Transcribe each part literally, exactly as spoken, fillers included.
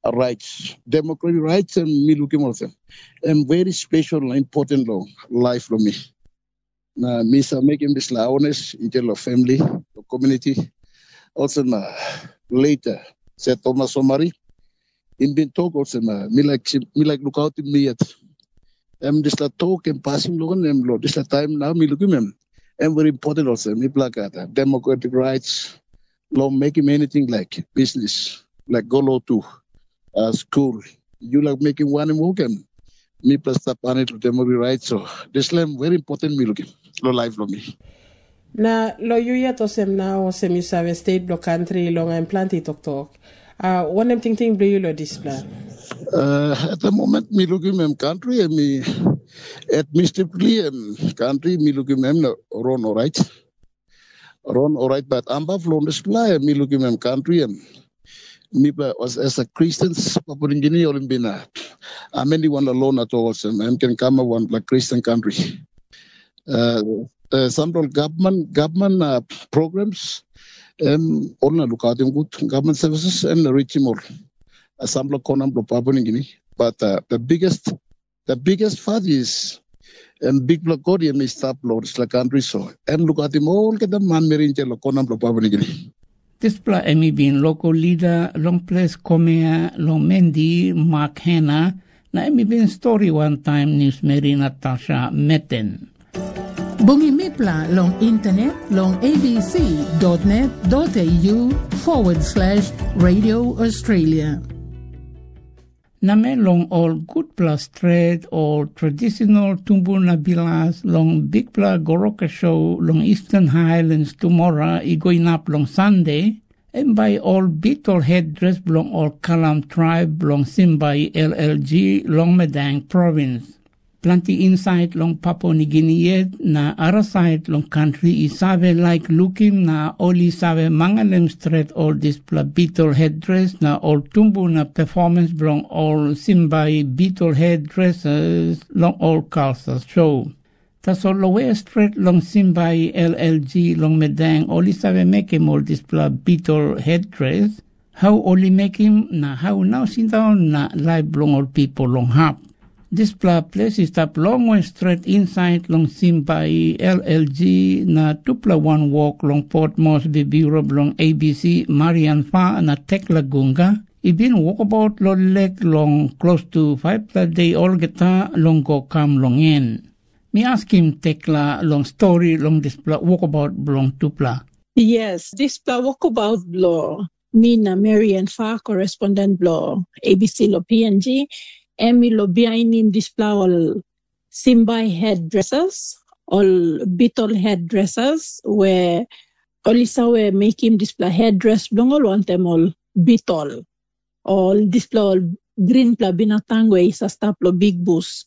rights, democratic rights, and me looking also. And very special and important long life for me. Na me sa making this la honest in the family, the community. Also na later, said Thomas Omari. In been talk also na me like me like look out in me at. Um, this la talk and passing long and lo this la time now me looking them. And very important also me like that democratic rights, law making anything like business, like go law to uh, school. You like making one and work and me plus the planet to democratic rights. So this la very important me looking lo life for me. Na lo yuya to sem na o sem you save state lo country lo nga implanti tok tok. Uh, one them thing thing blue you lo display. Uh, at the moment, me looking at country and me administratively and country, me looking at run all right. Run all right, but I'm back from the supply and me looking at country and me was as a Christian, Papua New Guinea, Olimbina. I'm anyone alone at all, and can come a one like Christian country. Uh, uh, central government, government uh, programs, um, all look at them good government services and reach more. Assembly Conam Papua New Guinea, but uh, the biggest, the biggest fact is, and big block audience is top lords la country so, and look at them all get the man merin lo Conam Papua New Guinea. This pla emi bin local leader long place Komea long Mendi Mark Hanna na emi bin story one time news Mary Natasha Meten. Bungi Mipla long internet long abc.net.au forward slash Radio Australia. Name long all good plus trade or traditional tumbuna bilas long big pla Goroka show long Eastern Highlands tomorrow i going up long Sunday and by all Beetle headdress long all Kalam tribe long Simbai L L G long Medang province. Plenty inside long Papua New Guinea na other side long country isabe like looking na oli sabe mangalem straight all this pla Beetle headdress na all tumbu na performance long all Simbai Beetle headdresses long all cultures show. Tas all lower straight long Simbai L L G long Medang oli sabe make him all this pla Beetle headdress. How only make him na how now sit down na live long all people long hap. This place is up long way straight inside long Simbai L L G na tupla one walk long Port Moresby Bureau long A B C Marian Fa na Tekla Gunga. I been walkabout lo leg long close to five pla day all geta long go come long in. Me ask him Tekla long story long this pla walkabout long tupla. Yes, this pla walkabout lo me na Marian Fa correspondent lo A B C lo P N G. Emi lo behind him display all Simbai headdresses, all Beetle headdresses, where Olisa were make him display headdress, don't all want them all Beetle. All display all green pla binatang where is a stap lo big boost.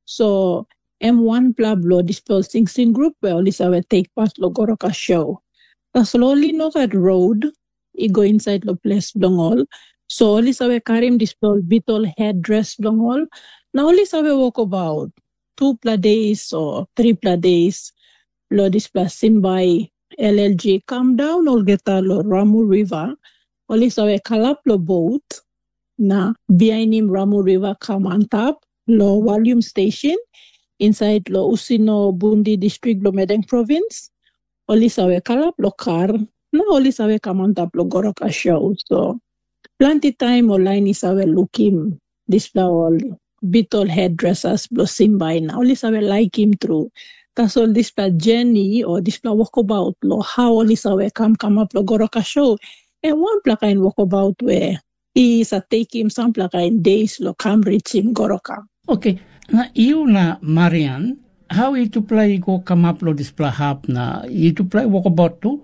So M one pla lo display sing sing group where Olisa were take part lo Goroka show. The slowly know that road, he go inside lo place don't all. So only sawe karim display Beetle headdress long all. Now only sawe walk about two pla days or three pla days. Lo display Simbai L L G come down or get a lo Ramu River. Only sawe kalap lo boat. Na behind him Ramu River come on top. Lo volume station inside lo Usino Bundi district lo Medang province. Only sawe kalap lo car. Na only sawe come on top lo Goroka show. So plenty time online is our looking this all Beetle headdressers blow Simbai now. Only sawe like him through. That's all this journey or this walkabout lo how only sawe come come up lo Goroka show. And one pla kind walkabout where he is a take him some pla kind days lo come reach him Goroka. Okay. Na you na Marian, how you to play go come up lo this pla hap na you to play walkabout too?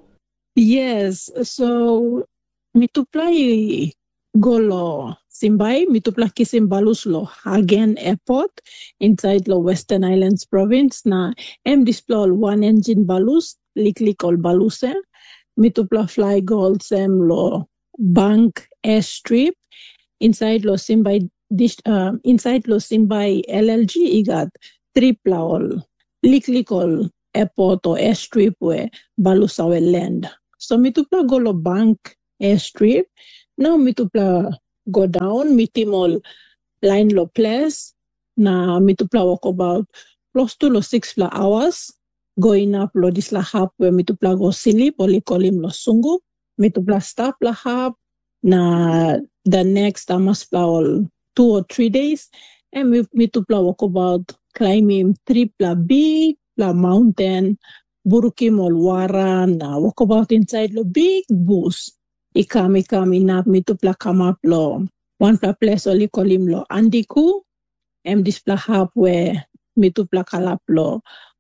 Yes. So me to play Golo Simbai, mitupla Kisimbalus lo Hagen Airport inside lo Western Islands province na em display one engine balus liklik ol baluse mitupla fly gold sem lo Bank Airstrip inside lo Simbai uh, inside lo Simbai L L G igat tripla ol liklik ol airport or airstrip where balusawe land. So mitupla golo Bank Airstrip. Now mitupla go down, mitimol line lo place, na mitupla walk about close to lo six fla hours, going up lo dis lahap where mitupla go silip, oli kolim lo sungu, mitupla stop lahap, na the next amas pla all two or three days, and mitupla walk about climbing three pla big pla mountain, burukim ol wara, na walk about inside lo big bus. Ikam ikam inap mitupla come up lo one pla place oli kolim lo Andiku, em dis pla hap where mitupla kalap lo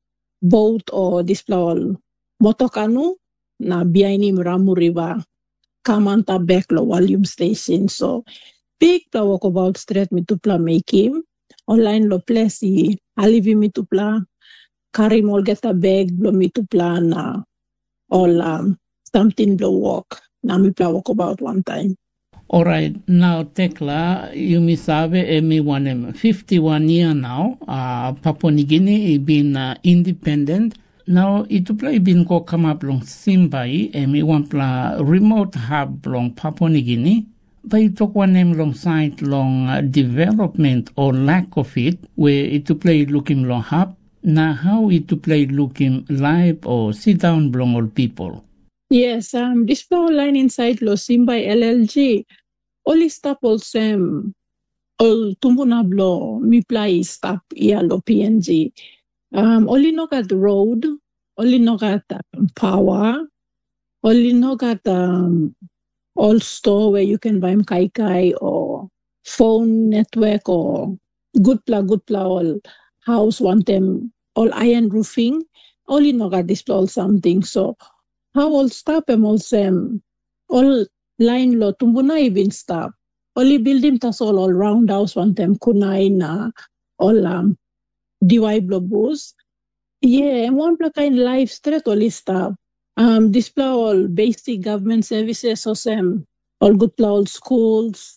boat or dis pla ol motokanu na biainim Ramu River kamanta back lo volume station. So big pla walk about straight mitupla make him online lo place i alivi mitupla karim ol get a bag lo mitupla na all um, something lo walk na mitupla walk about one time. All right, now Tekla, you mi sabe e mi wanem fifty-one year now, uh, Papua New Guinea been uh, independent. Now itu play been go come up long Simbai e mi wan pla remote hub long Papua New Guinea. But it took one name long side long uh, development or lack of it, where it to play looking long hub. Now how it to play looking live or sit down long all people. Yes, um, this power line inside lo Simbai L L G. Oli stop also um, all tumbuna blo mi play stop ia lo P N G. Um, only no got the road, only no got um, power, only no got um, all store where you can buy kai kai or phone network or good pla good pla all house want them all iron roofing. Only no got this all something. So how all stop em also um, all line lo tumbuna even stop. Only building tas all all round house want them kunai na all um D Y blobus. Yeah, and one plaka in life straight only stop. Um display all basic government services so some all good all schools,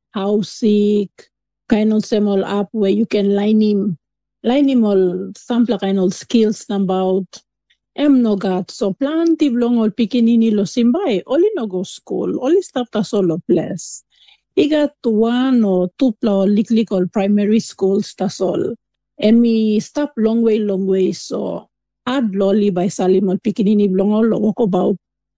housing, kind of some all up where you can line him line him all some plaka in all skills about em no got so plenty long all pikinini lo Simbai, only no go school, only stop ta solo place. He got one or two pla lik all primary schools ta sol. Emi stop long way, long way, so add lolly by Salim all pikinini long all walk about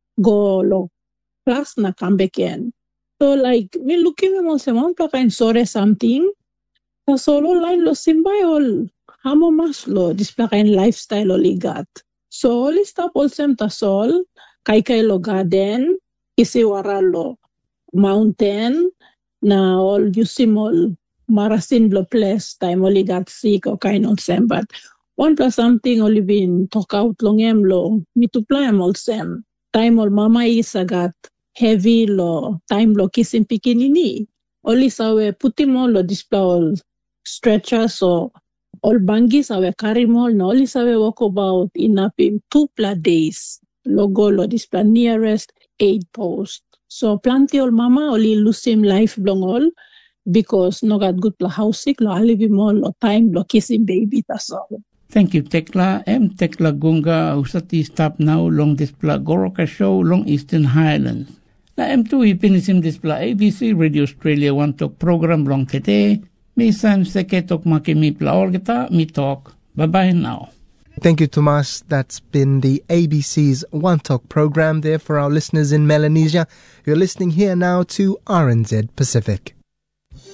go lo class na come back in. So like me looking at also one plaka in sore something. Ta solo line lo Simbai all hamo mas lo this plaka in lifestyle only got. So only stop also ta sol, kai kai lo garden, isi wara lo mountain, na all yusim all marasin lo place time only got sick or kind of sem. But one plus something only been talk out long em lo, me to play em all sem. Time all mama is a got heavy lo, time lo kissing pikinini. Only sawe putim all lo display all stretchers or all bangis awe karimol na only sawe walk about inapim two pla days logo lo display nearest aid post. So plenty all mama only lusim life long all because no got good pla housing lo alivi mo lo time lo kissing baby tas all. Thank you, Tekla. Em Tekla Gunga usati stop now long display Goroka show long Eastern Highlands. Na em tu ipinisim display A B C Radio Australia one talk program long today. Misan seketok makimi plaorgeta mi talk. Bye-bye now. Thank you, Tomas. That's been the A B C's One Talk program there for our listeners in Melanesia. You're listening here now to R N Z Pacific.